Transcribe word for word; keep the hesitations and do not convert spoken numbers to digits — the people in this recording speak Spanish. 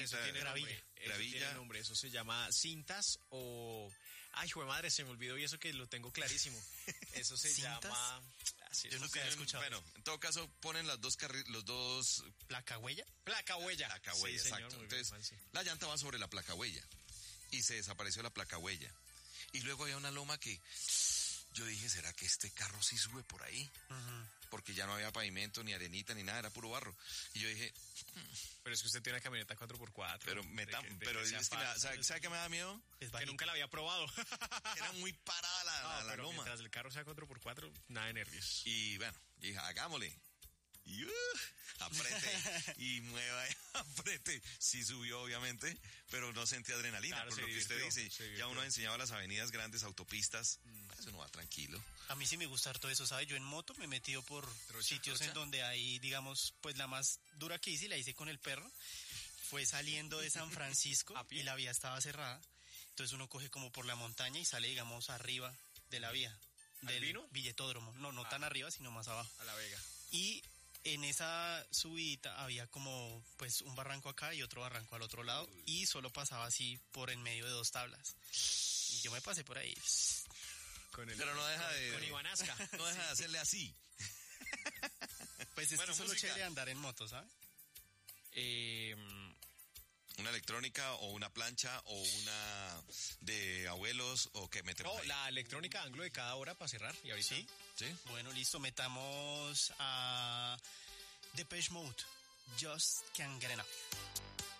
eso tiene gravilla. nombre, eso Gravilla. tiene nombre, eso se llama cintas o... Ay, jue madre, se me olvidó y eso que lo tengo clarísimo. Eso se ¿Cintas? llama... Así, Yo eso nunca he tiene- escuchado. Bueno, en todo caso ponen las dos carri- los dos ¿Placa huella? Placa huella. placa huella, Sí, señor, exacto. muy bien, Entonces, Juan, sí. la llanta va sobre la placa huella y se desapareció la placa huella. Y luego había una loma que yo dije, ¿será que este carro sí sube por ahí? Uh-huh. Porque ya no había pavimento, ni arenita, ni nada, era puro barro. Y yo dije, Pero es que usted tiene una camioneta cuatro por cuatro. pero me de tam- que- de pero que sea es que me da- fácil. ¿sabe, ¿sabe qué me da miedo? Es Que bajito. nunca la había probado. Era muy parada la, la- Ah, la pero loma. mientras el carro sea cuatro por cuatro, nada de nervios. Y bueno, yo dije, hagámosle. Y uh, aprete y mueva y aprete. Sí subió, obviamente, pero no sentí adrenalina, Claro, por se lo que usted divirtió, dice. se Ya divirtió. uno ha enseñado las avenidas grandes, autopistas, pues uno va tranquilo. A mí sí me gusta harto eso, ¿sabes? Yo en moto me he metido por Trocha, sitios trocha. en donde hay, digamos, pues la más dura que hice, la hice con el perro. Fue saliendo de San Francisco ¿A pie? y la vía estaba cerrada. Entonces uno coge como por la montaña y sale, digamos, arriba de la vía. ¿Al Del Vino? Billetódromo. No, no Ah. tan arriba, sino más abajo. A la Vega. Y en esa subida había como pues un barranco acá y otro barranco al otro lado y solo pasaba así por en medio de dos tablas. Y yo me pasé por ahí. Con el, Pero no deja de... con Ibanasca. No deja de hacerle así. Pues es Bueno, que eso es lo música. chévere de andar en moto, ¿sabes? Eh, Una electrónica o una plancha o una de abuelos o que metemos no, ahí. la electrónica anglo de cada hora para cerrar. Y ahorita. Sí. ¿Sí? Bueno, listo, metamos a Depeche Mode. Just Can't Get Enough.